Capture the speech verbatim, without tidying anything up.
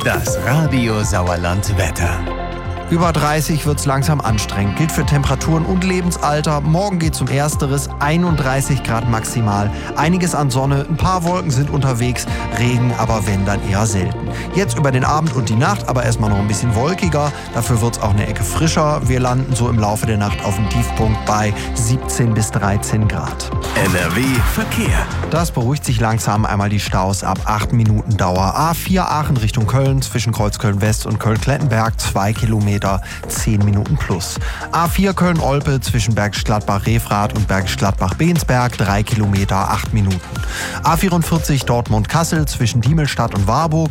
Das Radio Sauerland Wetter. Über dreißig wird's langsam anstrengend. Gilt für Temperaturen und Lebensalter. Morgen geht's um Ersteres. einunddreißig Grad maximal. Einiges an Sonne. Ein paar Wolken sind unterwegs. Regen aber wenn dann eher selten. Jetzt über den Abend und die Nacht aber erstmal noch ein bisschen wolkiger. Dafür wird's auch eine Ecke frischer. Wir landen so im Laufe der Nacht auf dem Tiefpunkt bei siebzehn bis dreizehn Grad. N R W Verkehr. Das beruhigt sich langsam. Einmal die Staus ab acht Minuten Dauer. A vier Aachen Richtung Köln zwischen Kreuzköln West und Köln-Klettenberg zwei Kilometer, zehn Minuten plus. A vier Köln-Olpe zwischen Bergisch Gladbach-Refrath und Bergisch Gladbach-Bensberg drei Kilometer, acht Minuten. A vierundvierzig Dortmund-Kassel zwischen Diemelstadt und Warburg